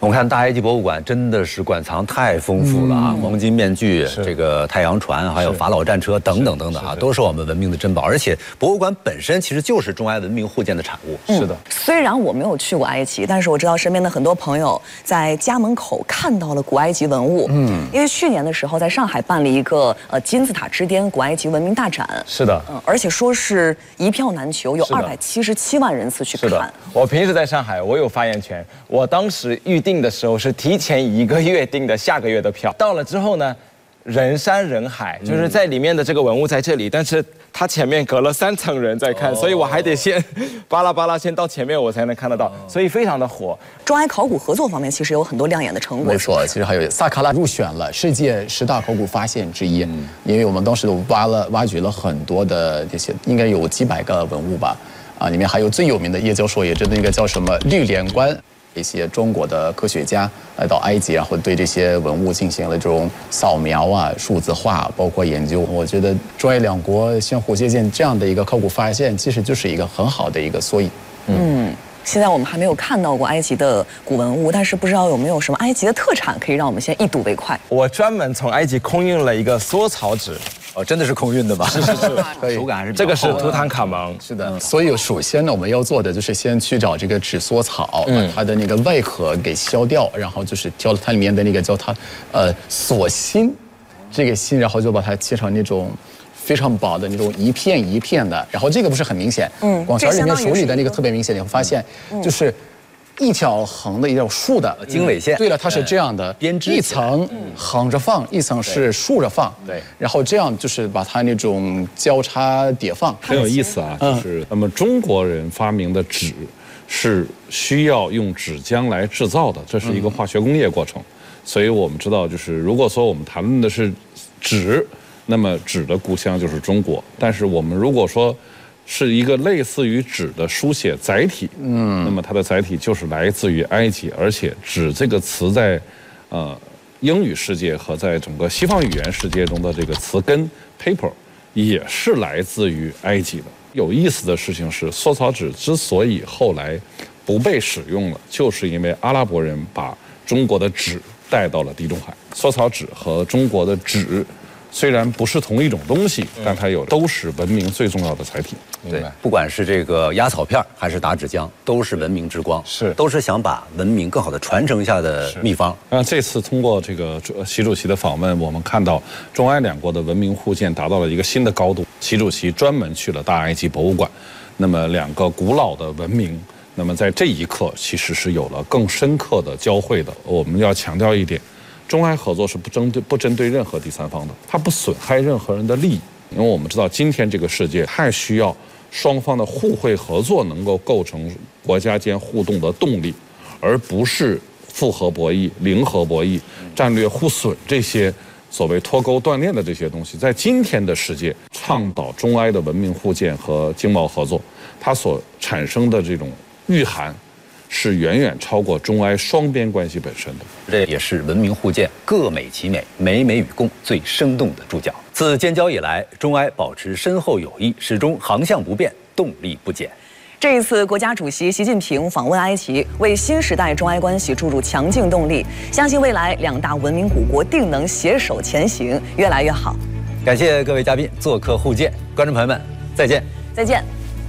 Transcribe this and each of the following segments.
我看大埃及博物馆真的是馆藏太丰富了啊，黄金面具、这个太阳船，还有法老战车等等等等啊，都是我们文明的珍宝。而且博物馆本身其实就是中埃文明互鉴的产物。 是的， 虽然我没有去过埃及，但是我知道身边的很多朋友在家门口看到了古埃及文物。因为去年的时候在上海办了一个金字塔之巅古埃及文明大展。 是的， 而且说是一票难求，有277万人次去看。 是的，我平时在上海，我有发言权。我当时预定的时候是提前1个月订的下个月的票，到了之后呢，人山人海，就是在里面的这个文物在这里，但是它前面隔了3层人在看，所以我还得先巴拉巴拉先到前面我才能看得到，所以非常的火。 中埃考古合作方面其实有很多亮眼的成果。 没错，其实还有萨卡拉入选了世界10大考古发现之一，因为我们当时都挖掘了很多的这些，应该有几百个文物吧，啊，里面还有最有名的叶教授也知道那个叫什么绿莲冠。一些中国的科学家来到埃及，然后对这些文物进行了这种扫描啊、数字化，包括研究。我觉得中埃两国相互借鉴这样的一个考古发现，其实就是一个很好的一个缩影。 现在我们还没有看到过埃及的古文物，但是不知道有没有什么埃及的特产可以让我们先一睹为快。 我专门从埃及空运了一个缩草纸。 哦，真的是空运的吧？ 是， 手感还是这个是图坦卡蒙。 是的，所以首先呢，我们要做的就是先去找这个纸缩草，把它的那个外壳给削掉，然后就是挑它里面的那个叫它锁心，这个心，然后就把它切成那种非常薄的那种一片一片的，然后这个不是很明显，广泉里面手里的那个特别明显，你会发现就是。一条横的，一条竖的经纬线。 对了，它是这样的，编织一层横着放，一层是竖着放。 对， 然后这样就是把它那种交叉叠放， 很有意思啊。就是那么中国人发明的纸是需要用纸浆来制造的，这是一个化学工业过程。所以我们知道，就是如果说我们谈论的是纸，那么纸的故乡就是中国。但是我们如果说是一个类似于纸的书写载体，那么它的载体就是来自于埃及，而且纸这个词在，英语世界和在整个西方语言世界中的这个词根 paper 也是来自于埃及的。有意思的事情是，缩草纸之所以后来不被使用了，就是因为阿拉伯人把中国的纸带到了地中海。缩草纸和中国的纸虽然不是同一种东西，但它都是文明最重要的载体。 对，不管是这个压草片还是打纸浆，都是文明之光，都是想把文明更好的传承下的秘方。 这次通过这个习主席的访问，我们看到中埃两国的文明互鉴达到了一个新的高度。习主席专门去了大埃及博物馆，那么两个古老的文明，那么在这一刻其实是有了更深刻的交汇的。我们要强调一点。中埃合作是不针对任何第三方的，它不损害任何人的利益，因为我们知道今天这个世界太需要双方的互惠合作能够构成国家间互动的动力，而不是复合博弈、零和博弈、战略互损这些所谓脱钩断链的这些东西。在今天的世界，倡导中埃的文明互鉴和经贸合作，它所产生的这种蕴含是远远超过中埃双边关系本身的， 这也是文明互鉴各美其美，美美与共最生动的注脚。自建交以来，中埃保持深厚友谊，始终航向不变，动力不减。 这一次，国家主席习近平访问埃及，为新时代中埃关系注入强劲动力。相信未来两大文明古国定能携手前行，越来越好。 感谢各位嘉宾做客互鉴，观众朋友们，再见， 再见。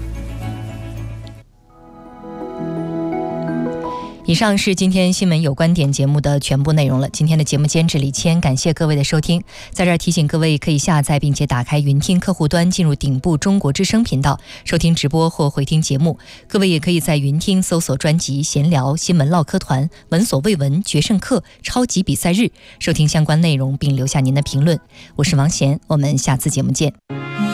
以上是今天新闻有观点节目的全部内容了。今天的节目监制李谦，感谢各位的收听。在这儿提醒各位，可以下载并且打开云听客户端，进入顶部中国之声频道，收听直播或回听节目。各位也可以在云听搜索专辑闲聊、新闻唠嗑团、闻所未闻、决胜课、超级比赛日，收听相关内容并留下您的评论。我是王贤，我们下次节目见。